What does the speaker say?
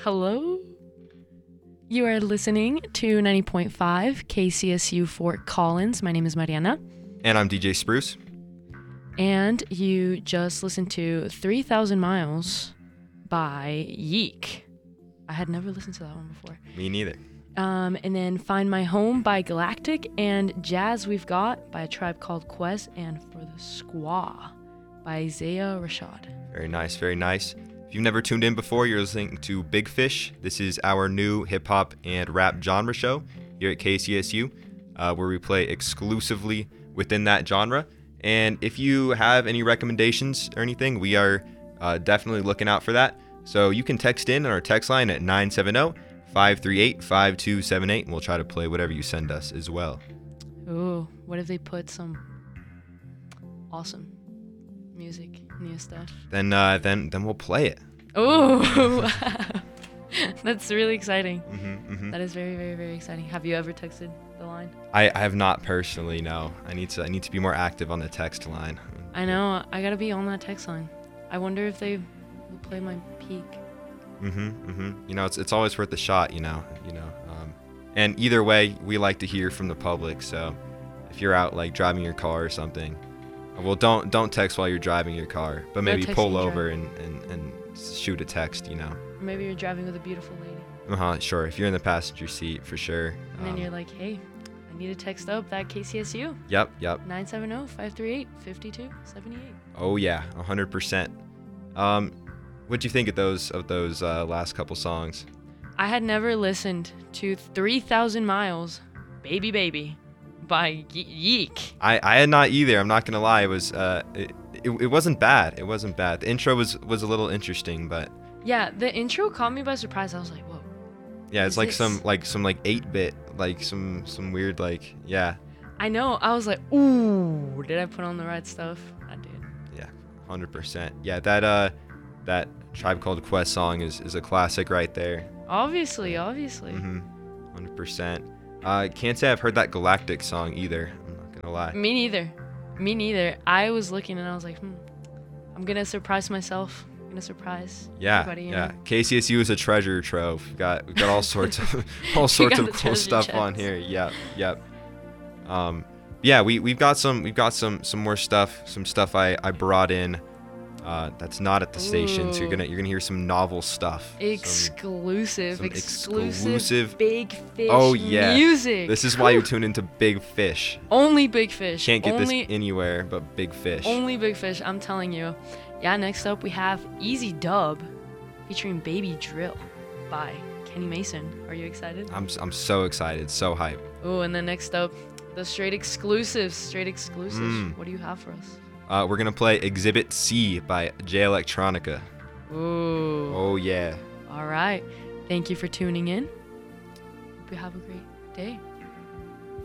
Hello? You are listening to 90.5 KCSU Fort Collins. My name is Mariana. And I'm DJ Spruce. And you just listened to 3,000 Miles by Yeek. I had never listened to that one before. Me neither. And then Find My Home by Galactic, and Jazz We've Got by A Tribe Called Quest, and For the Squaw by Isaiah Rashad. Very nice, very nice. If you've never tuned in before, you're listening to Big Fish. This is our new hip-hop and rap genre show here at KCSU, where we play exclusively within that genre. And if you have any recommendations or anything, we are definitely looking out for that. So you can text in on our text line at 970-538-5278, and we'll try to play whatever you send us as well. Ooh, what if they put some awesome music, new stuff? Then we'll play it. Ooh, that's really exciting. Mm-hmm. That is very, very, very exciting. Have you ever texted the line? I have not personally, no. I need to be more active on the text line. I know. I gotta be on that text line. I wonder if they will play my peak. You know, it's always worth a shot, you know. And either way, we like to hear from the public. So if you're out like driving your car or something, well, don't text while you're driving your car, but maybe pull over and shoot a text, you know. Or maybe you're driving with a beautiful lady. Sure. If you're in the passenger seat, for sure. And then you're like, hey, I need to text up that KCSU. Yep. 970-538-5278. Oh yeah, 100%. What'd you think of those last couple songs? I had never listened to 3,000 Miles, Baby Baby, by Yeek. I had not either. I'm not gonna lie. It was it wasn't bad. It wasn't bad. The intro was a little interesting, but yeah, the intro caught me by surprise. I was like, whoa. Yeah, it's like some 8-bit, like some weird like, yeah. I know. I was like, ooh, did I put on the right stuff? I did. Yeah, 100%. Yeah, that Tribe Called Quest song is a classic right there. Obviously. 100%. Can't say I've heard that Galactic song either. I'm not gonna lie. Me neither. I was looking and I was like, I'm gonna surprise myself. I'm gonna surprise everybody. Yeah. KCSU is a treasure trove. We've got all sorts of cool stuff on here. Yep. Yeah, we've got some more stuff. Some stuff I brought in. That's not at the station, so you're gonna hear some novel stuff. Exclusive Big Fish. Oh yeah, music. This is why you tune into Big Fish. Only Big Fish. Can't get this anywhere but Big Fish. Only Big Fish. I'm telling you. Yeah. Next up we have Easy Dub, featuring Baby Drill by Kenny Mason. Are you excited? I'm so excited. So hyped. Oh, and then next up, the straight exclusives. What do you have for us? We're going to play Exhibit C by J Electronica. Ooh. Oh, yeah. All right. Thank you for tuning in. Hope you have a great day.